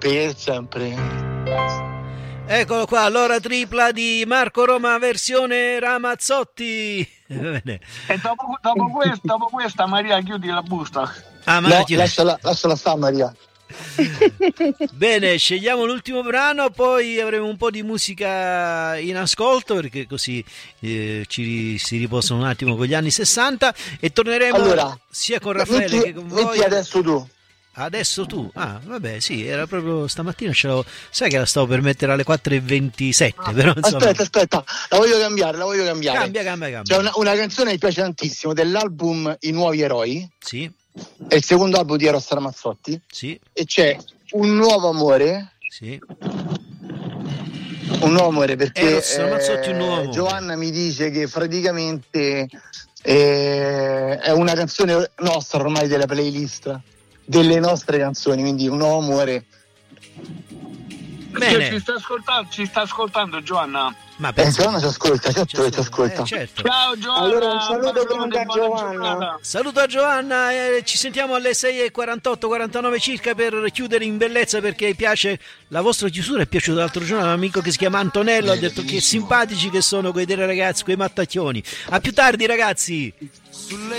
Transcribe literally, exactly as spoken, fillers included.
per sempre. Eccolo qua, l'ora tripla di Marco Roma versione Ramazzotti. Bene. E dopo, dopo, questa, dopo questa Maria chiudi la busta. Ah, ma No, chi- lasciala, lasciala sta Maria. Bene, scegliamo l'ultimo brano, poi avremo un po' di musica in ascolto perché così eh, ci si riposano un attimo con gli anni sessanta e torneremo Allora, sia con Raffaele metti, che con voi. metti adesso tu. Adesso tu, ah vabbè sì, era proprio stamattina, ce l'avevo, sai che la stavo per mettere alle quattro e ventisette, però insomma... Aspetta, aspetta, la voglio cambiare, la voglio cambiare. Cambia, cambia, cambia. C'è una, una canzone che mi piace tantissimo dell'album I Nuovi Eroi, Sì, è il secondo album di Eros Ramazzotti, sì, e c'è Un Nuovo Amore, sì. un nuovo amore perché Eros Ramazzotti, Un Nuovo Amore. Giovanna mi dice che praticamente eh, è una canzone nostra ormai della playlist, delle nostre canzoni, quindi Un Nuovo Amore. Bene. Ci sta ascoltando, ci sta ascoltando Giovanna. Ma Eh, penso... Giovanna ci ascolta, certo che ci ascolta. Eh, certo. Ciao Giovanna. Allora, un saluto buona anche a buona Giovanna. giornata. Saluto a Giovanna, eh, ci sentiamo alle sei e quarantotto quarantanove circa per chiudere in bellezza perché piace la vostra chiusura. È piaciuto l'altro giorno a un amico che si chiama Antonello, ha detto che simpatici che sono quei tre ragazzi, quei mattacchioni. A più tardi ragazzi.